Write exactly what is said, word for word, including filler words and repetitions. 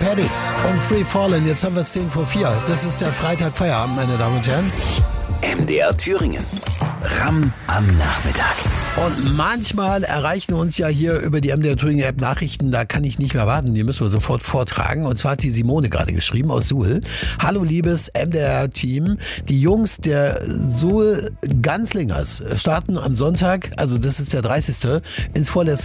Petty und Free Fallen. Jetzt haben wir es zehn vor vier. Das ist der Freitag Feierabend, meine Damen und Herren. M D R Thüringen. Ram am Nachmittag. Und manchmal erreichen uns ja hier über die M D R Thüringen App Nachrichten, da kann ich nicht mehr warten, die müssen wir sofort vortragen. Und zwar hat die Simone gerade geschrieben aus Suhl. Hallo liebes M D R-Team, die Jungs der Suhl Ganzlingers starten am Sonntag, also das ist der dreißigste ins vorletzte